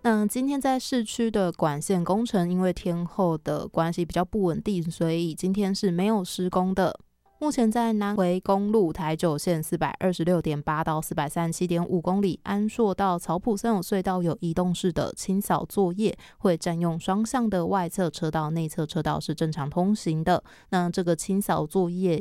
那今天在市区的管线工程，因为天候的关系比较不稳定，所以今天是没有施工的。目前在南回公路台九线 426.8 到 437.5 公里，安硕到草埔森友隧道有移动式的清扫作业，会占用双向的外侧车道，内侧车道是正常通行的。那这个清扫作业